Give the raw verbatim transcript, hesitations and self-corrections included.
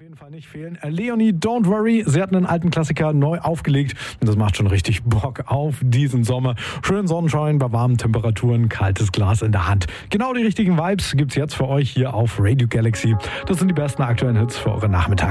jeden Fall nicht fehlen. Leonie, Don't Worry. Sie hat einen alten Klassiker neu aufgelegt und das macht schon richtig Bock auf diesen Sommer. Schön Sonnenschein bei warmen Temperaturen, kaltes Glas in der Hand. Genau die richtigen Vibes gibt's jetzt für euch hier auf Radio Galaxy. Das sind die besten aktuellen Hits für euren Nachmittag.